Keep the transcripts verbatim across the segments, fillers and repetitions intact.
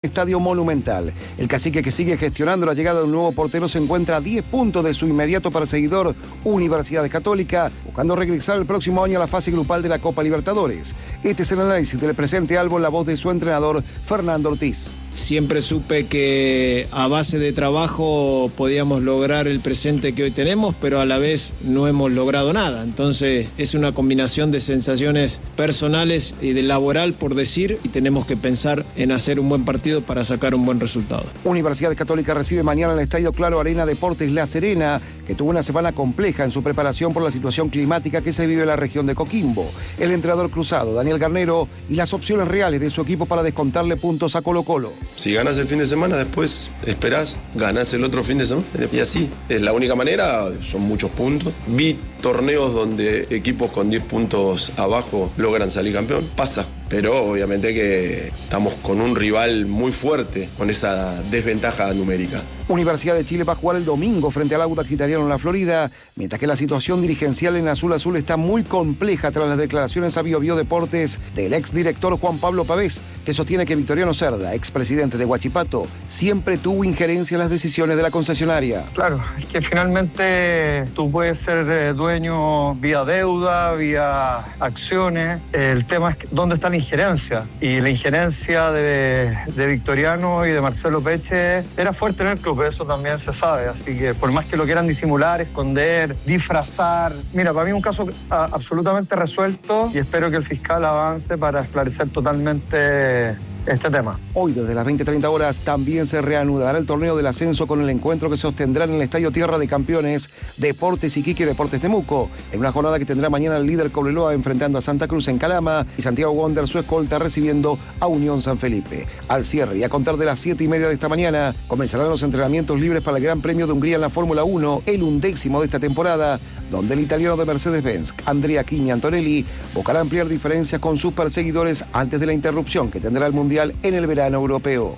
Estadio Monumental. El cacique, que sigue gestionando la llegada de un nuevo portero, se encuentra a diez puntos de su inmediato perseguidor Universidad Católica, buscando regresar el próximo año a la fase grupal de la Copa Libertadores. Este es el análisis del presente Albo en la voz de su entrenador, Fernando Ortiz. Siempre supe que a base de trabajo podíamos lograr el presente que hoy tenemos, pero a la vez no hemos logrado nada. Entonces es una combinación de sensaciones personales y de laboral, por decir, y tenemos que pensar en hacer un buen partido para sacar un buen resultado. Universidad Católica recibe mañana en el Estadio Claro Arena Deportes La Serena, que tuvo una semana compleja en su preparación por la situación climática que se vive en la región de Coquimbo. El entrenador cruzado, Daniel Garnero, y las opciones reales de su equipo para descontarle puntos a Colo-Colo. Si ganas el fin de semana, después esperás, ganás el otro fin de semana, y así. Es la única manera, son muchos puntos. Vi torneos donde equipos con diez puntos abajo logran salir campeón. Pasa, pero obviamente que estamos con un rival muy fuerte, con esa desventaja numérica. Universidad de Chile va a jugar el domingo frente al Audax Italiano en la Florida, mientras que la situación dirigencial en Azul Azul está muy compleja tras las declaraciones a Bio Bio Deportes del exdirector Juan Pablo Pavés, que sostiene que Victoriano Cerda, expresidente de Huachipato, siempre tuvo injerencia en las decisiones de la concesionaria. Claro, es que finalmente tú puedes ser eh, dueño vía deuda, vía acciones. El tema es que, dónde está la injerencia. Y la injerencia de, de Victoriano y de Marcelo Peche era fuerte en el club. Eso también se sabe, así que por más que lo quieran disimular, esconder, disfrazar, mira, para mí es un caso a, absolutamente resuelto y espero que el fiscal avance para esclarecer totalmente este tema. Hoy desde las veinte treinta horas también se reanudará el torneo del ascenso con el encuentro que se sostendrá en el Estadio Tierra de Campeones Deportes Iquique Deportes Temuco, en una jornada que tendrá mañana el líder Cobreloa enfrentando a Santa Cruz en Calama y Santiago Wander, su escolta, recibiendo a Unión San Felipe. Al cierre y a contar de las siete y media de esta mañana comenzarán los entrenamientos libres para el Gran Premio de Hungría en la Fórmula uno, el undécimo de esta temporada, donde el italiano de Mercedes-Benz, Andrea Quiña Antonelli, buscará ampliar diferencias con sus perseguidores antes de la interrupción que tendrá el Mundial en el verano europeo.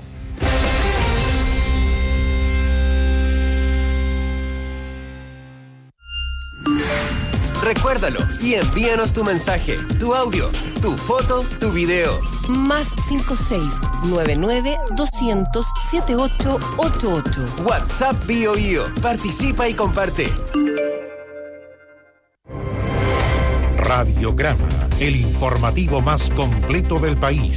Recuérdalo y envíanos tu mensaje, tu audio, tu foto, tu video. Más cinco seis nueve nueve doscientos setenta y ocho ochenta y ocho. WhatsApp Bio Bio. Participa y comparte. Radiograma, el informativo más completo del país.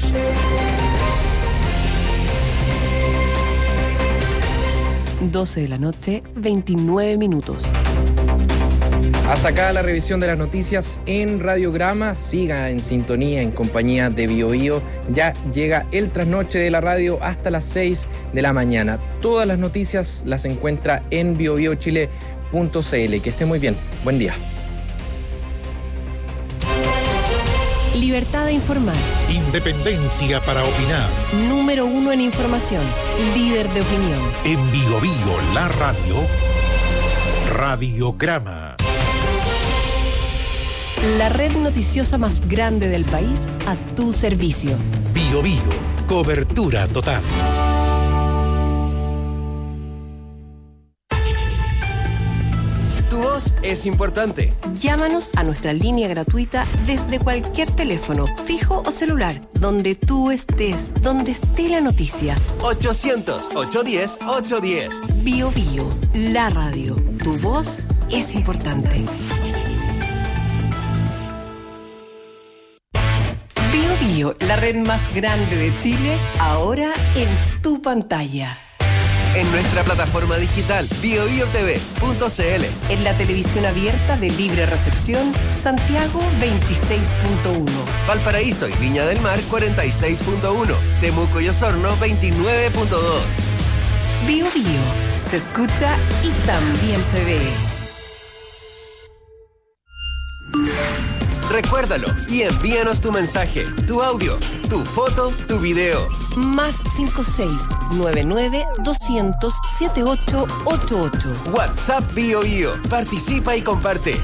doce de la noche, veintinueve minutos. Hasta acá la revisión de las noticias en Radiograma. Siga en sintonía, en compañía de Bio Bio. Ya llega el trasnoche de la radio hasta las seis de la mañana. Todas las noticias las encuentra en bio bio chile punto c l. Que esté muy bien. Buen día. Libertad de informar. Independencia para opinar. Número uno en información. Líder de opinión. En Bio Bio, la radio. Radiograma. La red noticiosa más grande del país a tu servicio. Bio Bio, cobertura total. Tu voz es importante. Llámanos a nuestra línea gratuita desde cualquier teléfono, fijo o celular, donde tú estés, donde esté la noticia. ochocientos, ochocientos diez, ochocientos diez. Bio Bio, la radio. Tu voz es importante. Bio Bio, la red más grande de Chile, ahora en tu pantalla. En nuestra plataforma digital bio bio t v punto c l. En la televisión abierta de libre recepción, Santiago veintiséis punto uno. Valparaíso y Viña del Mar cuarenta y seis punto uno. Temuco y Osorno veintinueve punto dos. Bio Bio, se escucha y también se ve. Recuérdalo y envíanos tu mensaje, tu audio, tu foto, tu video. Más cinco seis nueve nueve doscientos setenta y ocho ochenta y ocho. WhatsApp Bio Bio. Participa y comparte.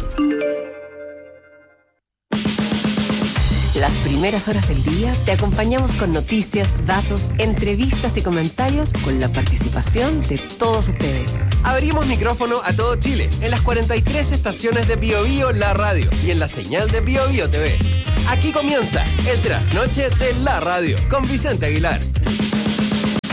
Las primeras horas del día te acompañamos con noticias, datos, entrevistas y comentarios con la participación de todos ustedes. Abrimos micrófono a todo Chile en las cuarenta y tres estaciones de Bio Bio La Radio y en la señal de Bio Bio T V. Aquí comienza el trasnoche de la radio con Vicente Aguilar.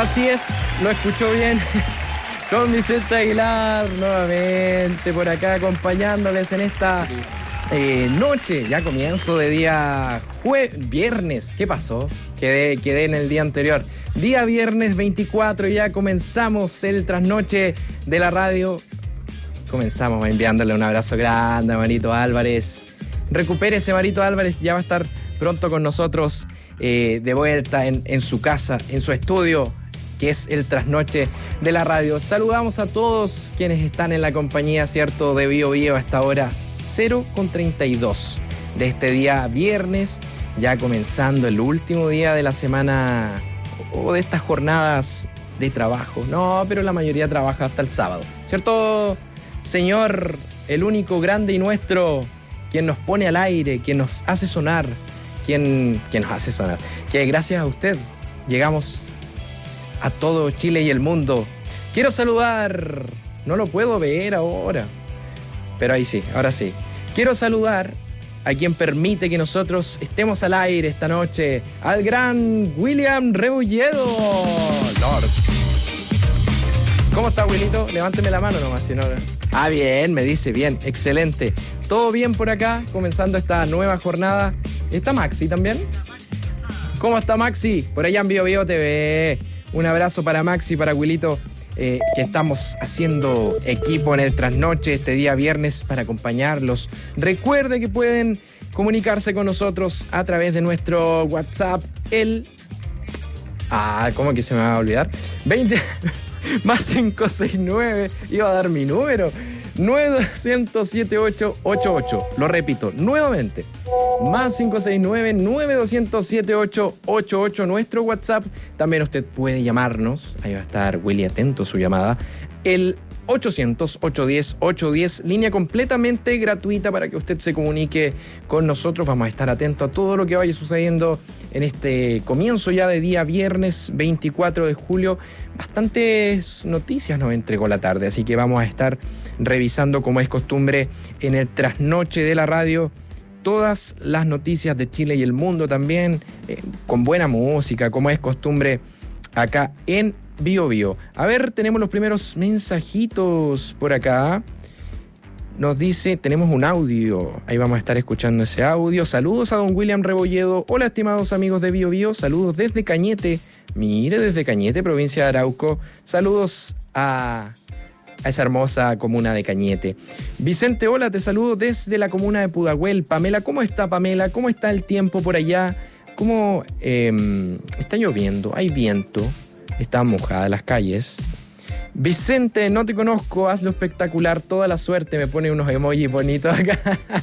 Así es, lo escuchó bien. Con Vicente Aguilar nuevamente por acá acompañándoles en esta eh, noche, ya comienzo de día jue- viernes. ¿Qué pasó? Quedé, quedé en el día anterior. Día viernes veinticuatro, ya comenzamos el trasnoche de la radio. Comenzamos enviándole un abrazo grande a Marito Álvarez. Recupérese, Marito Álvarez, ya va a estar pronto con nosotros eh, de vuelta en, en su casa, en su estudio, que es el trasnoche de la radio. Saludamos a todos quienes están en la compañía, ¿cierto?, de Bio Bio a esta hora cero con treinta y dos de este día viernes, ya comenzando el último día de la semana o de estas jornadas de trabajo. No, pero la mayoría trabaja hasta el sábado, ¿cierto, señor? El único, grande y nuestro, quien nos pone al aire, quien nos hace sonar, quien, quien nos hace sonar, que gracias a usted llegamos a todo Chile y el mundo. Quiero saludar, no lo puedo ver ahora, pero ahí sí, ahora sí. Quiero saludar a quien permite que nosotros estemos al aire esta noche, al gran William Rebolledo. Lord. ¿Cómo está, Wilito? Levánteme la mano nomás, si no... Ah, bien, me dice, bien, excelente. ¿Todo bien por acá? Comenzando esta nueva jornada. ¿Está Maxi también? ¿Cómo está Maxi? Por allá en Bio Bio T V. Un abrazo para Maxi, para Wilito, eh, que estamos haciendo equipo en el trasnoche este día viernes para acompañarlos. Recuerde que pueden comunicarse con nosotros a través de nuestro WhatsApp, el... Ah, ¿cómo que se me va a olvidar? veinte... más cinco seis nueve, iba a dar mi número, nueve dos cero siete ocho ocho ocho. Lo repito nuevamente, más cinco seis nueve, nueve dos cero siete ocho ocho ocho, nuestro WhatsApp. También usted puede llamarnos, ahí va a estar Willy atento a su llamada, el ochocientos, ochocientos diez, ochocientos diez, línea completamente gratuita para que usted se comunique con nosotros. Vamos a estar atentos a todo lo que vaya sucediendo en este comienzo ya de día viernes veinticuatro de julio. Bastantes noticias nos entregó la tarde, así que vamos a estar revisando, como es costumbre, en el trasnoche de la radio, todas las noticias de Chile y el mundo también, eh, con buena música, como es costumbre acá en Bio Bio. A ver, tenemos los primeros mensajitos por acá. Nos dice, tenemos un audio, ahí vamos a estar escuchando ese audio. Saludos a don William Rebolledo. Hola, estimados amigos de Bio Bio, saludos desde Cañete. Mire, desde Cañete, provincia de Arauco. Saludos a, a esa hermosa comuna de Cañete. Vicente, hola, te saludo desde la comuna de Pudahuel. Pamela, ¿cómo está, Pamela? ¿Cómo está el tiempo por allá? ¿Cómo eh, está lloviendo? ¿Hay viento? Están mojadas las calles. Vicente, no te conozco, hazlo espectacular, toda la suerte. Me pone unos emojis bonitos acá.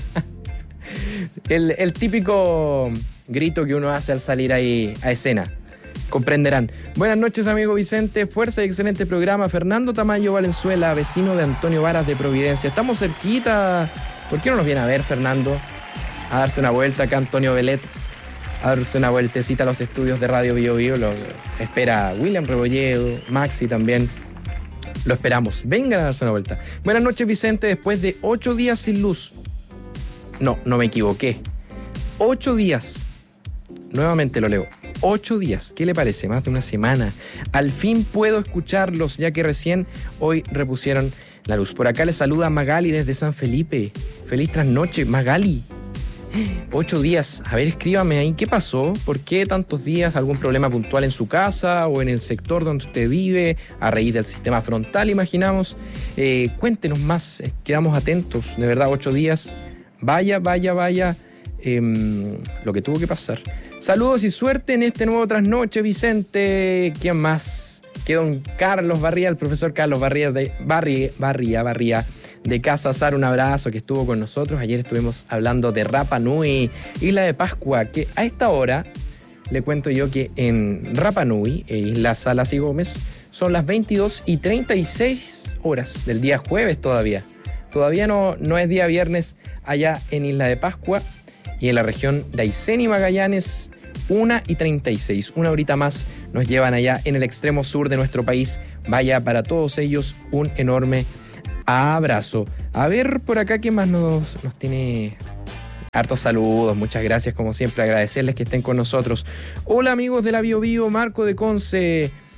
el, el típico grito que uno hace al salir ahí a escena. Comprenderán. Buenas noches, amigo Vicente. Fuerza y excelente programa. Fernando Tamayo Valenzuela, vecino de Antonio Varas de Providencia. Estamos cerquita. ¿Por qué no nos viene a ver, Fernando? A darse una vuelta acá, Antonio Belet. A darse una vueltecita a los estudios de Radio Bio Bio. Lo espera William Rebolledo, Maxi también. Lo esperamos. Vengan a darse una vuelta. Buenas noches, Vicente. Después de ocho días sin luz. No, no me equivoqué. Ocho días. Nuevamente lo leo. Ocho días. ¿Qué le parece? Más de una semana. Al fin puedo escucharlos, ya que recién hoy repusieron la luz. Por acá les saluda Magali desde San Felipe. Feliz trasnoche, Magali. Ocho días. A ver, escríbame ahí. ¿Qué pasó? ¿Por qué tantos días? ¿Algún problema puntual en su casa o en el sector donde usted vive? A raíz del sistema frontal, imaginamos. Eh, cuéntenos más. Quedamos atentos. De verdad, ocho días. Vaya, vaya, vaya. Eh, lo que tuvo que pasar. Saludos y suerte en este nuevo trasnoche, Vicente. ¿Quién más? Que don Carlos Barría, el profesor Carlos Barría de Barría, Barría, Barría de Casa Azar, un abrazo, que estuvo con nosotros. Ayer estuvimos hablando de Rapa Nui, Isla de Pascua, que a esta hora le cuento yo que en Rapa Nui, e Isla Salas y Gómez, son las veintidós y treinta y seis horas del día jueves todavía. Todavía no, no es día viernes allá en Isla de Pascua. Y en la región de Aysén y Magallanes, una y treinta y seis. Una horita más nos llevan allá en el extremo sur de nuestro país. Vaya, para todos ellos, un enorme abrazo. A ver, por acá, ¿quién más nos, nos tiene? Hartos saludos, muchas gracias, como siempre, agradecerles que estén con nosotros. Hola, amigos de la Bio Bio, Marco de Conce.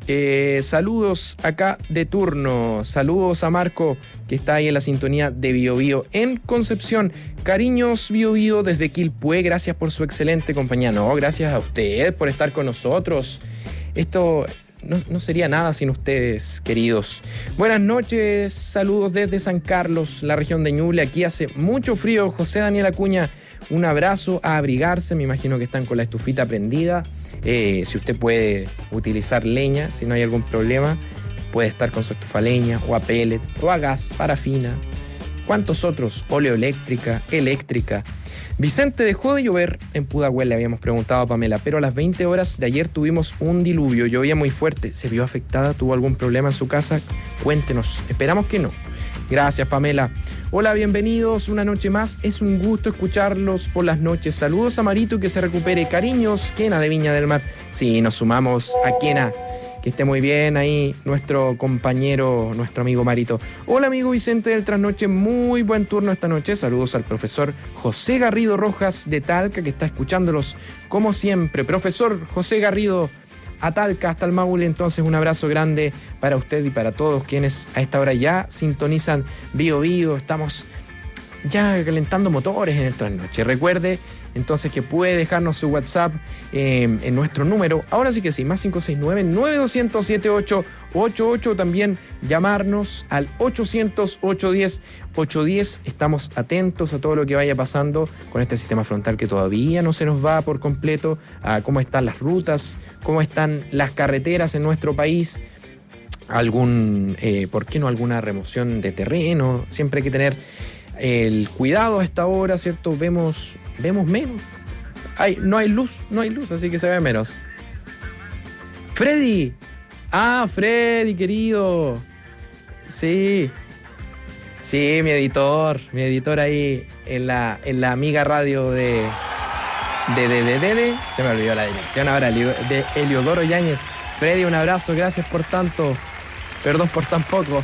Eh, saludos acá de turno. Saludos a Marco, que está ahí en la sintonía de Bio Bio en Concepción. Cariños Bio Bio desde Quilpué. Gracias por su excelente compañía. No, gracias a usted por estar con nosotros. Esto no, no sería nada sin ustedes, queridos. Buenas noches. Saludos desde San Carlos, la región de Ñuble. Aquí hace mucho frío. José Daniel Acuña, un abrazo, a abrigarse. Me imagino que están con la estufita prendida. Eh, si usted puede utilizar leña, si no hay algún problema, puede estar con su estufa a leña o a pellet o a gas, parafina. ¿Cuántos otros? Oleoeléctrica, eléctrica. Vicente, dejó de llover en Pudahuel, le habíamos preguntado a Pamela, pero a las veinte horas de ayer tuvimos un diluvio, llovía muy fuerte. ¿Se vio afectada? ¿Tuvo algún problema en su casa? Cuéntenos. Esperamos que no. Gracias, Pamela. Hola, bienvenidos una noche más. Es un gusto escucharlos por las noches. Saludos a Marito, que se recupere. Cariños, Kena de Viña del Mar. Sí, nos sumamos a Kena. Que esté muy bien ahí nuestro compañero, nuestro amigo Marito. Hola, amigo Vicente del Trasnoche. Muy buen turno esta noche. Saludos al profesor José Garrido Rojas de Talca, que está escuchándolos como siempre. Profesor José Garrido, a Talca, hasta el Maule. Entonces, un abrazo grande para usted y para todos quienes a esta hora ya sintonizan Bio Bio. Estamos ya calentando motores en el Trasnoche. Recuerde entonces que puede dejarnos su WhatsApp eh, en nuestro número. Ahora sí que sí, más cinco seis nueve, nueve dos cero cero, siete ocho ocho ocho. También llamarnos al ochocientos, ochocientos diez, ochocientos diez. Estamos atentos a todo lo que vaya pasando con este sistema frontal que todavía no se nos va por completo, a cómo están las rutas, cómo están las carreteras en nuestro país. Algún, eh, ¿por qué no alguna remoción de terreno? Siempre hay que tener el cuidado a esta hora, ¿cierto? Vemos, vemos menos. Hay, no hay luz, no hay luz, así que se ve menos. Freddy. Ah, Freddy, querido. Sí. Sí, mi editor. Mi editor ahí en la, en la amiga radio de... De, de, de, de, de. Se me olvidó la dirección ahora, de Eliodoro Yáñez. Freddy, un abrazo, gracias por tanto. Perdón por tan poco.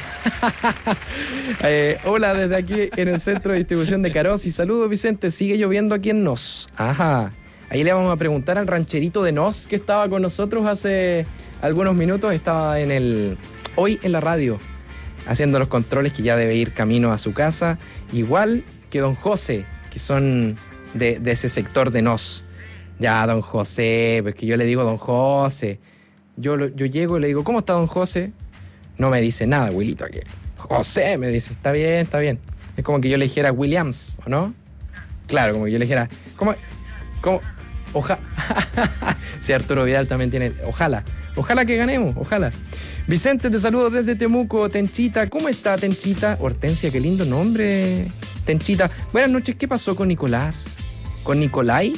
eh, hola, desde aquí en el centro de distribución de Carosi. Saludos, Vicente. Sigue lloviendo aquí en Nos. Ajá. Ahí le vamos a preguntar al rancherito de Nos, que estaba con nosotros hace algunos minutos. Estaba en el hoy en la radio, haciendo los controles, que ya debe ir camino a su casa. Igual que don José, que son de, de ese sector de Nos. Ya, don José, pues que yo le digo don José. Yo, yo llego y le digo, ¿cómo está don José? No me dice nada, abuelito, aquí. José, me dice, está bien, está bien. Es como que yo le dijera Williams, ¿o no? Claro, como que yo le dijera, ¿cómo? ¿Cómo? Ojalá. Sí, Arturo Vidal también tiene, ojalá. Ojalá que ganemos, ojalá. Vicente, te saludo desde Temuco. Tenchita, ¿cómo está Tenchita? Hortensia, qué lindo nombre, Tenchita. Buenas noches, ¿qué pasó con Nicolás? ¿Con Nicolai?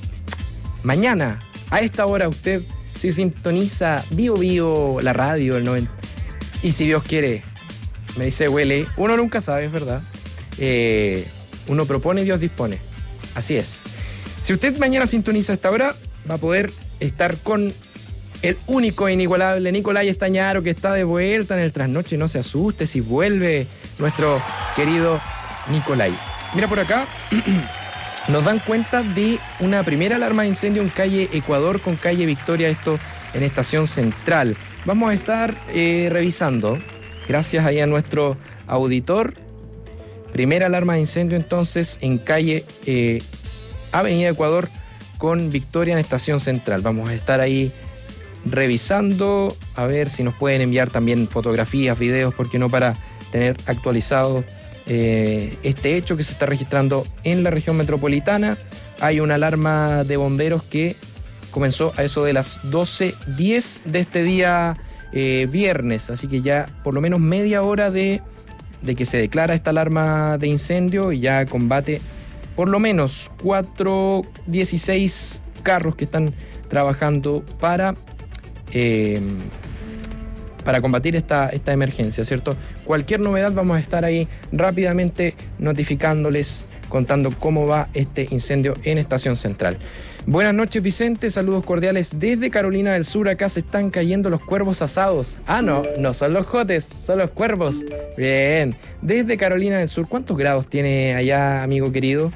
Mañana, a esta hora, usted, si sintoniza Bio Bio, la radio, el noventa. Y si Dios quiere, me dice Huele, uno nunca sabe, es verdad. Eh, uno propone y Dios dispone. Así es. Si usted mañana sintoniza a esta hora, va a poder estar con el único e inigualable Nicolai Estañaro, que está de vuelta en el Trasnoche. No se asuste si vuelve nuestro querido Nicolai. Mira por acá. Nos dan cuenta de una primera alarma de incendio en calle Ecuador con calle Victoria, esto en Estación Central. Vamos a estar eh, revisando, gracias ahí a nuestro auditor, primera alarma de incendio entonces en calle eh, Avenida Ecuador con Victoria en Estación Central. Vamos a estar ahí revisando, a ver si nos pueden enviar también fotografías, videos, ¿por qué no?, para tener actualizado eh, este hecho que se está registrando en la región metropolitana. Hay una alarma de bomberos que comenzó a eso de las doce diez de este día eh, viernes, así que ya por lo menos media hora de, de que se declara esta alarma de incendio y ya combate por lo menos cuatro dieciséis carros que están trabajando para, eh, para combatir esta, esta emergencia, ¿cierto? Cualquier novedad vamos a estar ahí rápidamente notificándoles, contando cómo va este incendio en Estación Central. Buenas noches, Vicente, saludos cordiales desde Carolina del Sur. Acá se están cayendo los cuervos asados. Ah, no, no son los jotes, son los cuervos. Bien, desde Carolina del Sur, ¿cuántos grados tiene allá, amigo querido?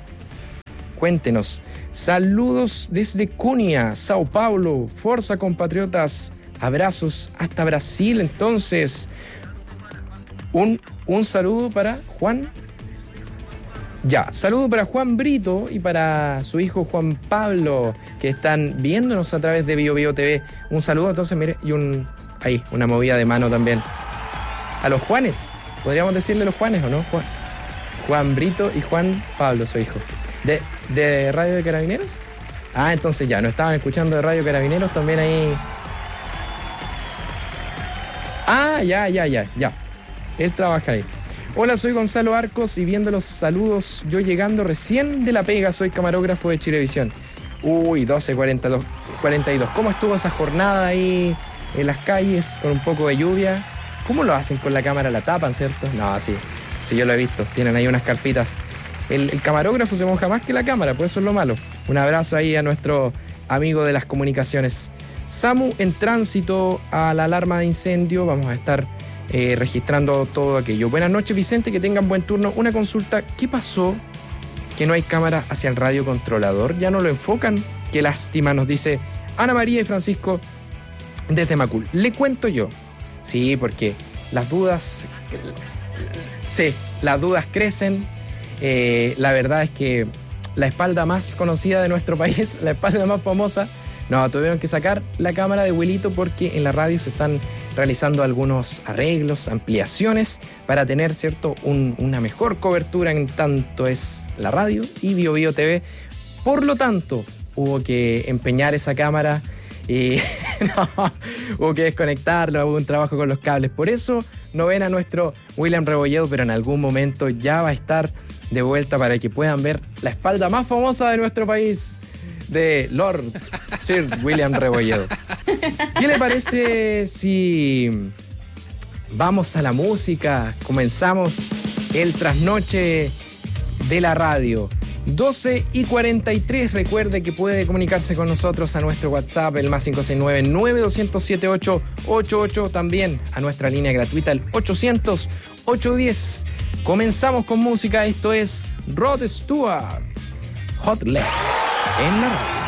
Cuéntenos. Saludos desde Cunha, Sao Paulo. Forza, compatriotas. Abrazos hasta Brasil. Entonces, un, un saludo para Juan. Ya, saludo para Juan Brito y para su hijo Juan Pablo, que están viéndonos a través de Bio Bio T V. Un saludo, entonces, mire, y un ahí, una movida de mano también. A los Juanes, podríamos decirle los Juanes, ¿o no? Juan, Juan Brito y Juan Pablo, su hijo. ¿De, de Radio de Carabineros? Ah, entonces ya, no estaban escuchando de Radio Carabineros también ahí. Ah, ya, ya, ya, ya. Él trabaja ahí. Hola, soy Gonzalo Arcos y viendo los saludos, yo llegando recién de la pega, soy camarógrafo de Chilevisión. Uy, doce cuarenta y dos. ¿Cómo estuvo esa jornada ahí en las calles con un poco de lluvia? ¿Cómo lo hacen con la cámara? ¿La tapan, cierto? No, sí, sí, yo lo he visto. Tienen ahí unas carpitas. El, el camarógrafo se moja más que la cámara, pues eso es lo malo. Un abrazo ahí a nuestro amigo de las comunicaciones. SAMU en tránsito a la alarma de incendio. Vamos a estar eh, registrando todo aquello. Buenas noches, Vicente, que tengan buen turno. Una consulta, ¿qué pasó que no hay cámara hacia el radiocontrolador? ¿Ya no lo enfocan? Qué lástima, nos dice Ana María y Francisco desde Macul. Le cuento yo. Sí, porque las dudas... Sí, las dudas crecen. Eh, la verdad es que la espalda más conocida de nuestro país, la espalda más famosa, no, tuvieron que sacar la cámara de Wilito porque en la radio se están realizando algunos arreglos, ampliaciones para tener, ¿cierto?, un, una mejor cobertura en tanto es la radio y Bio Bio T V. Por lo tanto, hubo que empeñar esa cámara y no, hubo que desconectarlo, hubo un trabajo con los cables. Por eso no ven a nuestro William Rebolledo, pero en algún momento ya va a estar de vuelta para que puedan ver la espalda más famosa de nuestro país, de Lord Sir William Rebolledo. ¿Qué le parece si vamos a la música? Comenzamos el trasnoche de la radio. doce y cuarenta y tres, recuerde que puede comunicarse con nosotros a nuestro WhatsApp, el más cinco seis nueve, nueve dos cero siete, ocho ocho ocho, también a nuestra línea gratuita, el ochocientos, ochocientos diez. Comenzamos con música, esto es Rod Stewart, Hot Legs, en la radio.